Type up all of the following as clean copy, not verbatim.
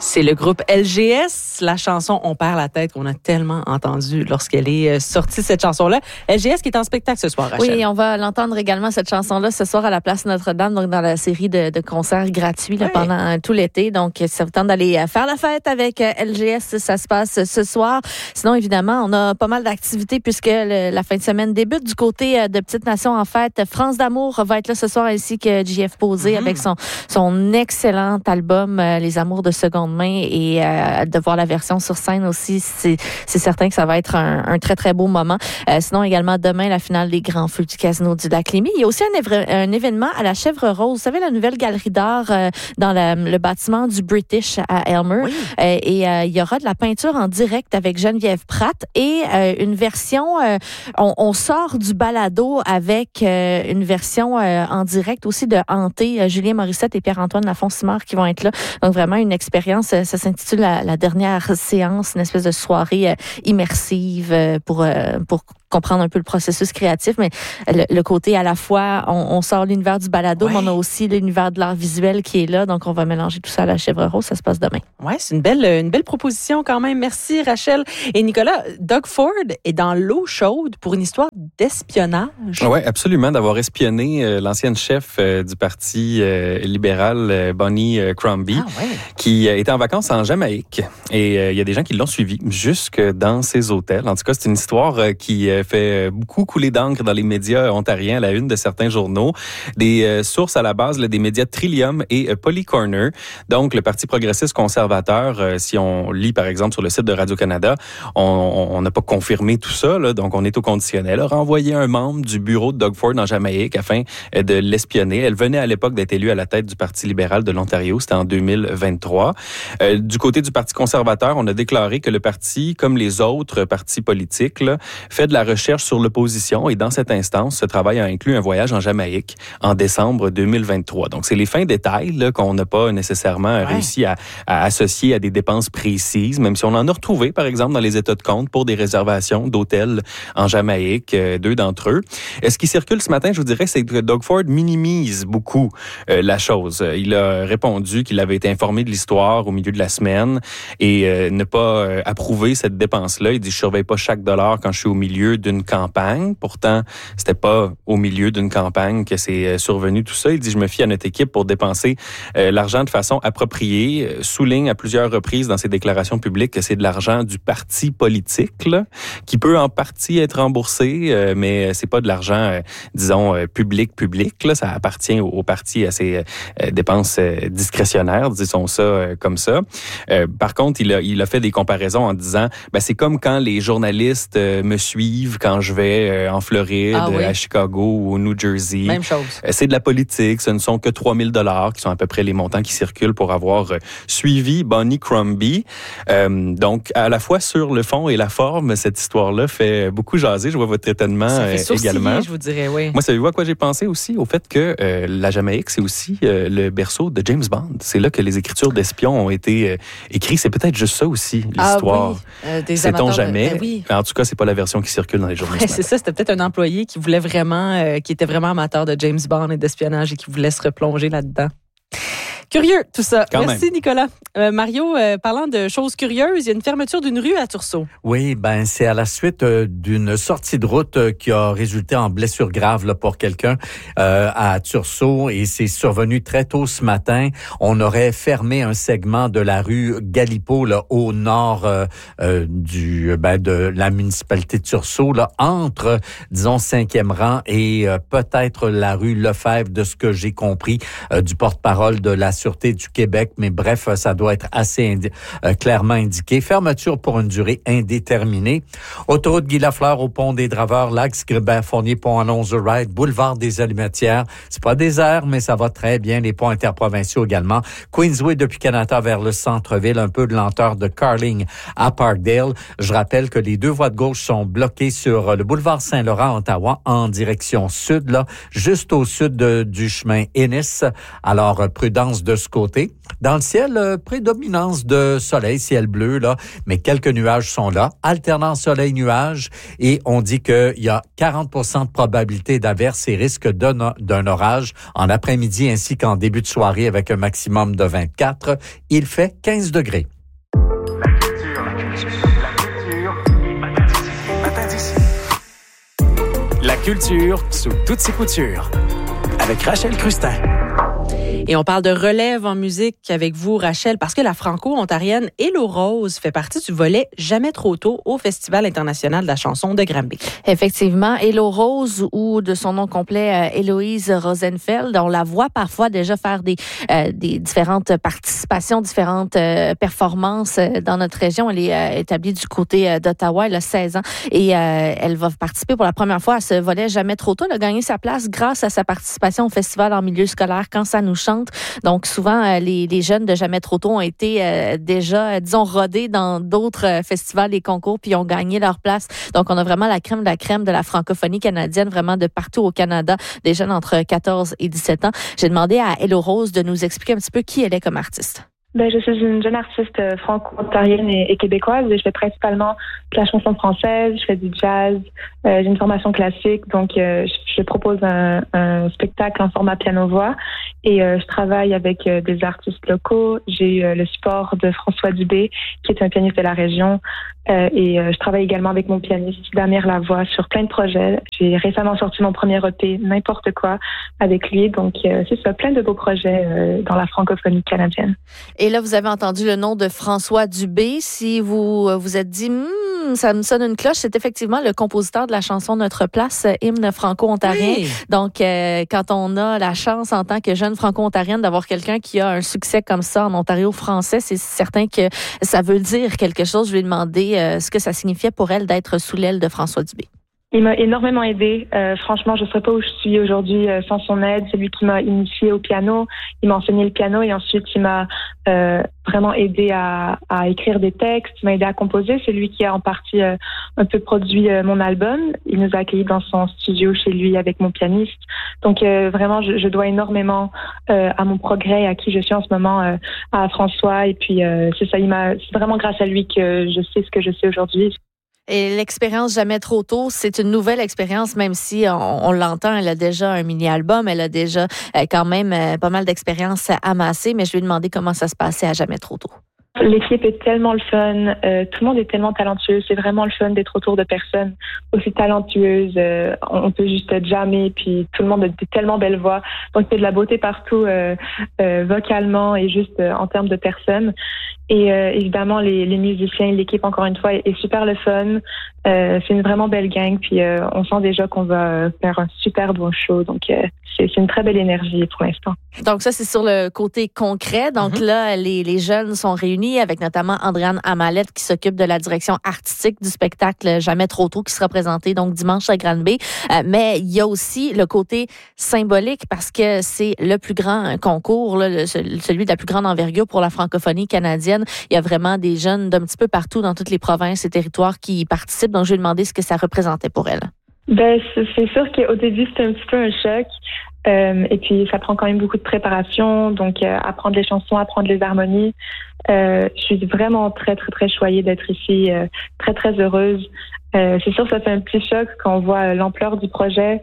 C'est le groupe LGS, la chanson On perd la tête qu'on a tellement entendue lorsqu'elle est sortie, cette chanson-là. LGS qui est en spectacle ce soir, Rachel. Oui, on va l'entendre également, cette chanson-là, ce soir à la Place Notre-Dame, donc dans la série de concerts gratuits là, pendant tout l'été. Donc, si ça vous tente d'aller faire la fête avec LGS, ça se passe ce soir. Sinon, évidemment, on a pas mal d'activités puisque la fin de semaine débute du côté de Petite Nation en fête. France d'amour va être là ce soir, ainsi que JF Posé avec son excellent album Les Amours de seconde main, et de voir la version sur scène aussi, c'est certain que ça va être un très très beau moment. Sinon également demain, la finale des Grands Feux du Casino du Lac-Lémy. Il y a aussi un événement à la Chèvre Rose, vous savez, la nouvelle galerie d'art dans le bâtiment du British à Aylmer. Oui. Et il y aura de la peinture en direct avec Geneviève Pratt et une version, on sort du balado avec une version en direct aussi de Hanté, Julien Morissette et Pierre-Antoine Lafont-Simard qui vont être là. Donc vraiment une expérience, ça s'intitule la dernière séance, une espèce de soirée immersive pour comprendre un peu le processus créatif, mais le côté à la fois, on sort l'univers du balado, mais on a aussi l'univers de l'art visuel qui est là, donc on va mélanger tout ça à la Chèvre Rose, ça se passe demain. Oui, c'est une belle proposition quand même. Merci Rachel. Et Nicolas, Doug Ford est dans l'eau chaude pour une histoire d'espionnage. Oui, absolument, d'avoir espionné l'ancienne chef du Parti libéral, Bonnie Crombie, qui était en vacances en Jamaïque. Et il y a des gens qui l'ont suivi jusque dans ses hôtels. En tout cas, c'est une histoire qui fait beaucoup couler d'encre dans les médias ontariens, à la une de certains journaux. Des sources à la base des médias Trillium et Polycorner. Donc, le Parti progressiste conservateur, si on lit par exemple sur le site de Radio-Canada, on n'a pas confirmé tout ça, là, donc on est au conditionnel. A renvoyé un membre du bureau de Doug Ford en Jamaïque afin de l'espionner. Elle venait à l'époque d'être élue à la tête du Parti libéral de l'Ontario, c'était en 2023. Du côté du Parti conservateur, on a déclaré que le parti, comme les autres partis politiques, là, fait de la recherche sur l'opposition, et dans cette instance, ce travail a inclus un voyage en Jamaïque en décembre 2023. Donc, c'est les fins détails là, qu'on n'a pas nécessairement réussi à associer à des dépenses précises, même si on en a retrouvé, par exemple, dans les états de compte pour des réservations d'hôtels en Jamaïque, 2 d'entre eux. Ce qui circule ce matin, je vous dirais, c'est que Doug Ford minimise beaucoup la chose. Il a répondu qu'il avait été informé de l'histoire au milieu de la semaine et ne pas approuver cette dépense-là. Il dit, je surveille pas chaque dollar quand je suis au milieu d'une campagne. Pourtant, c'était pas au milieu d'une campagne que c'est survenu tout ça. Il dit, je me fie à notre équipe pour dépenser l'argent de façon appropriée. Souligne à plusieurs reprises dans ses déclarations publiques que c'est de l'argent du parti politique là, qui peut en partie être remboursé, mais c'est pas de l'argent, disons, public. Là. Ça appartient au parti à ses dépenses discrétionnaires, disons ça comme ça. Par contre, il a fait des comparaisons en disant, c'est comme quand les journalistes me suivent quand je vais en Floride, à Chicago ou au New Jersey. Même chose. C'est de la politique. Ce ne sont que 3 000 $ qui sont à peu près les montants qui circulent pour avoir suivi Bonnie Crombie. Donc, à la fois sur le fond et la forme, cette histoire-là fait beaucoup jaser. Je vois votre étonnement également. Je vous dirais, oui. Moi, savez-vous à quoi j'ai pensé aussi? Au fait que la Jamaïque, c'est aussi le berceau de James Bond. C'est là que les écritures d'espions ont été écrites. C'est peut-être juste ça aussi, l'histoire. Sait-on jamais? En tout cas, c'est pas la version qui circule dans les journaux. C'est ça, c'était peut-être un employé qui voulait vraiment, qui était vraiment amateur de James Bond et d'espionnage et qui voulait se replonger là-dedans. Curieux, tout ça. Merci, Nicolas. Mario, parlant de choses curieuses, il y a une fermeture d'une rue à Tursault. Oui, c'est à la suite d'une sortie de route qui a résulté en blessure grave là, pour quelqu'un à Tursault, et c'est survenu très tôt ce matin. On aurait fermé un segment de la rue Galipo là, au nord de la municipalité de Tursault, là, entre, disons, 5e rang et peut-être la rue Lefebvre, de ce que j'ai compris du porte-parole de la Sûreté du Québec, mais bref, ça doit être assez clairement indiqué. Fermeture pour une durée indéterminée. Autoroute Guy Lafleur au pont des Draveurs, l'axe Grébert-Fournier, pont Alonzo-Wright, boulevard des Allumettières. C'est pas désert, mais ça va très bien. Les ponts interprovinciaux également. Queensway depuis Canada vers le centre-ville, un peu de lenteur de Carling à Parkdale. Je rappelle que les 2 voies de gauche sont bloquées sur le boulevard Saint-Laurent, Ottawa, en direction sud, là, juste au sud du chemin Ennis. Alors, prudence de ce côté. Dans le ciel, prédominance de soleil, ciel bleu, là, mais quelques nuages sont là. Alternance soleil-nuage, et on dit qu'il y a 40% de probabilité d'averse et risque d'un orage en après-midi ainsi qu'en début de soirée avec un maximum de 24. Il fait 15 degrés. La culture sous toutes ses coutures. Avec Rachel Crustin. Et on parle de relève en musique avec vous, Rachel, parce que la franco-ontarienne Hello Rose fait partie du volet Jamais trop tôt au Festival international de la chanson de Granby. Effectivement, Hello Rose, ou de son nom complet, Héloïse Rosenfeld, on la voit parfois déjà faire des différentes participations, différentes performances dans notre région. Elle est établie du côté d'Ottawa, elle a 16 ans et elle va participer pour la première fois à ce volet Jamais trop tôt. Elle a gagné sa place grâce à sa participation au festival en milieu scolaire Quand ça nous chante. Donc, souvent, les jeunes de Jamais trop tôt ont été déjà, disons, rodés dans d'autres festivals et concours, puis ont gagné leur place. Donc, on a vraiment la crème de la francophonie canadienne, vraiment de partout au Canada, des jeunes entre 14 et 17 ans. J'ai demandé à Hello Rose de nous expliquer un petit peu qui elle est comme artiste. Je suis une jeune artiste franco-ontarienne et québécoise. Je fais principalement de la chanson française, je fais du jazz, j'ai une formation classique, donc je propose un spectacle en format piano-voix et je travaille avec des artistes locaux. J'ai eu le support de François Dubé, qui est un pianiste de la région, et je travaille également avec mon pianiste Damir Lavoie sur plein de projets. J'ai récemment sorti mon premier EP, N'importe quoi, avec lui, donc c'est ça, plein de beaux projets dans la francophonie canadienne. Et là, vous avez entendu le nom de François Dubé. Si vous vous êtes dit, ça me sonne une cloche, c'est effectivement le compositeur de la chanson Notre Place, hymne franco-ontarien. Oui. Donc, quand on a la chance en tant que jeune franco-ontarienne d'avoir quelqu'un qui a un succès comme ça en Ontario français, c'est certain que ça veut dire quelque chose. Je lui ai demandé ce que ça signifiait pour elle d'être sous l'aile de François Dubé. Il m'a énormément aidée. Franchement, je ne serais pas où je suis aujourd'hui sans son aide. C'est lui qui m'a initiée au piano. Il m'a enseigné le piano et ensuite il m'a vraiment aidé à écrire des textes. Il m'a aidé à composer. C'est lui qui a en partie un peu produit mon album. Il nous a accueillis dans son studio chez lui avec mon pianiste. Donc vraiment, je dois énormément à mon progrès, à qui je suis en ce moment, à François. Et puis c'est ça. C'est vraiment grâce à lui que je sais ce que je sais aujourd'hui. Et l'expérience Jamais trop tôt, c'est une nouvelle expérience, même si on l'entend, elle a déjà un mini-album, elle a déjà quand même pas mal d'expérience amassée, mais je lui ai demandé comment ça se passait à Jamais trop tôt. L'équipe est tellement le fun, tout le monde est tellement talentueux, c'est vraiment le fun d'être autour de personnes aussi talentueuses, on peut juste jammer, puis tout le monde a de tellement belles voix, donc il y a de la beauté partout, vocalement et juste en termes de personnes. Et évidemment, les musiciens, l'équipe, encore une fois, est super le fun. C'est une vraiment belle gang. Puis on sent déjà qu'on va faire un super beau show. Donc, c'est une très belle énergie pour l'instant. Donc, ça, c'est sur le côté concret. Donc là, les jeunes sont réunis avec notamment Andréane Amalette qui s'occupe de la direction artistique du spectacle Jamais trop tôt qui sera présenté donc dimanche à Granby. Mais il y a aussi le côté symbolique parce que c'est le plus grand concours, là, celui de la plus grande envergure pour la francophonie canadienne. Il y a vraiment des jeunes d'un petit peu partout dans toutes les provinces et territoires qui y participent. Donc, je lui ai demandé ce que ça représentait pour elle. C'est sûr qu'au début, c'était un petit peu un choc. Et puis, ça prend quand même beaucoup de préparation. Donc, apprendre les chansons, apprendre les harmonies. Je suis vraiment très, très, très choyée d'être ici. Très, très heureuse. C'est sûr que ça fait un petit choc quand on voit l'ampleur du projet.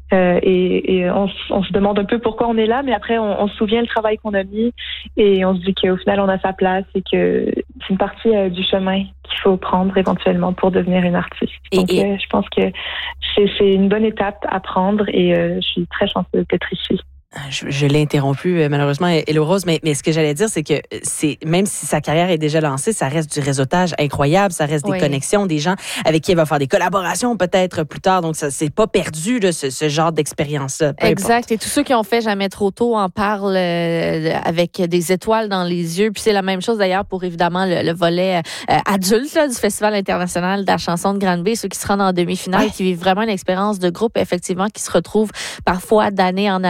Et on se demande un peu pourquoi on est là, mais après on se souvient le travail qu'on a mis et on se dit qu'au final on a sa place et que c'est une partie du chemin qu'il faut prendre éventuellement pour devenir une artiste. Donc je pense que c'est une bonne étape à prendre et je suis très chanceuse d'être ici. Je l'ai interrompu malheureusement, Hello Rose, mais ce que j'allais dire, c'est que même si sa carrière est déjà lancée, ça reste du réseautage incroyable, ça reste des connexions, des gens avec qui elle va faire des collaborations peut-être plus tard, donc ça c'est pas perdu là, ce genre d'expérience-là. Exact, importe. Et tous ceux qui ont fait Jamais trop tôt en parlent avec des étoiles dans les yeux, puis c'est la même chose d'ailleurs pour évidemment le volet adulte là, du Festival international de la chanson de Granby, ceux qui se rendent en demi-finale, qui vivent vraiment une expérience de groupe, effectivement, qui se retrouvent parfois d'année en année, puis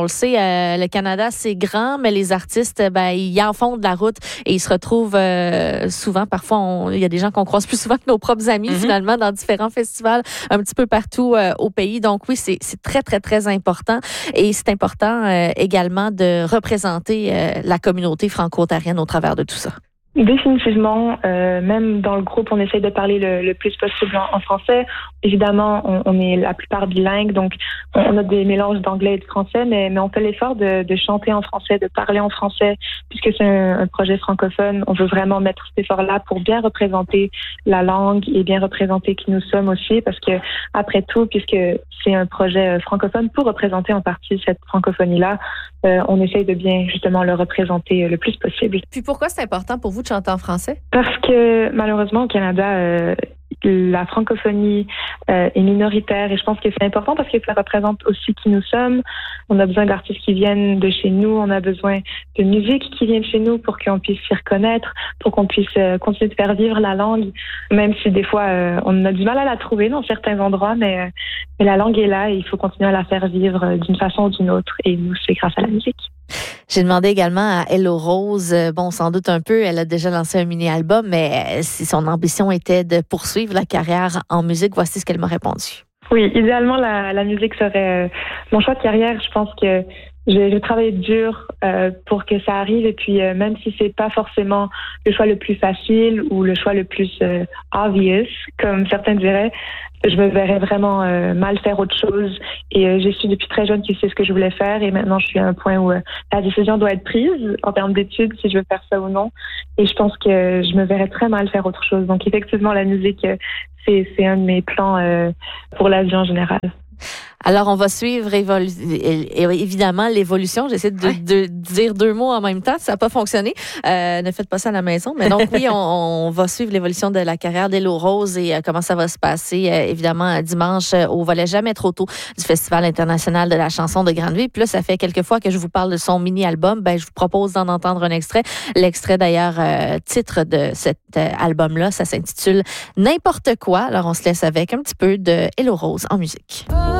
on le sait, le Canada, c'est grand, mais les artistes, ils en font de la route et ils se retrouvent souvent, parfois, il y a des gens qu'on croise plus souvent que nos propres amis, finalement, dans différents festivals, un petit peu partout au pays. Donc oui, c'est très, très, très important. Et c'est important également de représenter la communauté franco-ontarienne au travers de tout ça. Définitivement, même dans le groupe, on essaye de parler le plus possible en français. Évidemment, on est la plupart bilingues, donc on a des mélanges d'anglais et de français, mais on fait l'effort de chanter en français, de parler en français, puisque c'est un projet francophone. On veut vraiment mettre cet effort-là pour bien représenter la langue et bien représenter qui nous sommes aussi, parce que après tout, puisque c'est un projet francophone pour représenter en partie cette francophonie-là, on essaye de bien justement le représenter le plus possible. Puis pourquoi c'est important pour vous de chanter en français? Parce que malheureusement au Canada, la francophonie est minoritaire et je pense que c'est important parce que ça représente aussi qui nous sommes. On a besoin d'artistes qui viennent de chez nous, on a besoin de musique qui vient de chez nous pour qu'on puisse s'y reconnaître, pour qu'on puisse continuer de faire vivre la langue, même si des fois on a du mal à la trouver dans certains endroits, mais la langue est là et il faut continuer à la faire vivre d'une façon ou d'une autre et nous, c'est grâce à la musique. J'ai demandé également à Hello Rose, sans doute un peu, elle a déjà lancé un mini-album, mais si son ambition était de poursuivre la carrière en musique, voici ce qu'elle m'a répondu. Oui, idéalement, la musique serait mon choix de carrière. Je pense que j'ai travaillé dur pour que ça arrive et puis même si c'est pas forcément le choix le plus facile ou le choix le plus obvious, comme certains diraient, je me verrais vraiment mal faire autre chose et j'ai su depuis très jeune que c'est ce que je voulais faire et maintenant je suis à un point où la décision doit être prise en termes d'études si je veux faire ça ou non et je pense que je me verrais très mal faire autre chose. Donc effectivement la musique c'est un de mes plans pour la vie en général. Alors, on va suivre évidemment l'évolution. J'essaie de dire deux mots en même temps. Ça n'a pas fonctionné. Ne faites pas ça à la maison. Mais donc, oui, on va suivre l'évolution de la carrière d'Hello Rose et comment ça va se passer, évidemment, dimanche au volet Jamais trop tôt du Festival international de la chanson de Grande-Ville. Puis là, ça fait quelques fois que je vous parle de son mini-album. Je vous propose d'en entendre un extrait. L'extrait, d'ailleurs, titre de cet album-là, ça s'intitule N'importe quoi. Alors, on se laisse avec un petit peu de Hello Rose en musique.